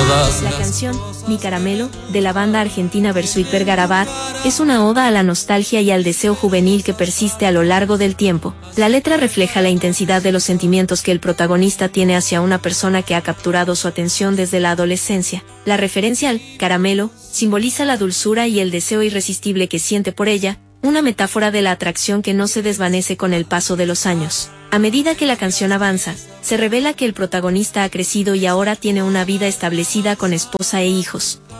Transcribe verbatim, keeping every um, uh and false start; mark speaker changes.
Speaker 1: todas
Speaker 2: La
Speaker 1: las
Speaker 2: canción Mi Caramelo, de la banda argentina Versuit Vergarabat, es una oda a la nostalgia y al deseo juvenil que persiste a lo largo del tiempo. La letra refleja la intensidad de los sentimientos que el protagonista tiene hacia una persona que ha capturado su atención desde la adolescencia. La referencia al caramelo simboliza la dulzura y el deseo irresistible que siente por ella, una metáfora de la atracción que no se desvanece con el paso de los años. A medida que la canción avanza, se revela que el protagonista ha crecido y ahora tiene una vida establecida con esposa e hijos.